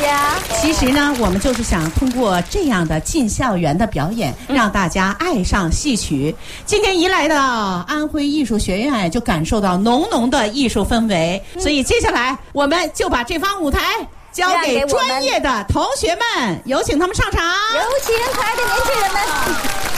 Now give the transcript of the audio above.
家。 其实呢，我们就是想通过这样的进校园的表演，让大家爱上戏曲。今天一来到安徽艺术学院，就感受到浓浓的艺术氛围。所以接下来我们就把这方舞台交给专业的同学们，有请他们上场。 有请可爱的年轻人们。